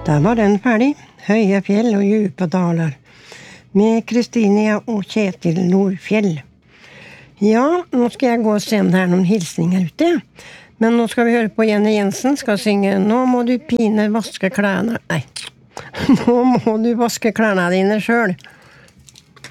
Där var den färdig. Höja fjäll och djupa dalar. Med Kristinia och Kjetil Nordfjell. Ja, nå skal jeg gå og se om det noen hilsninger ute. Men nå skal vi høre på Jenny Jensen skal synge «Nå må du pine vaske klærne». Nei, nå må du vaske klærne dine selv.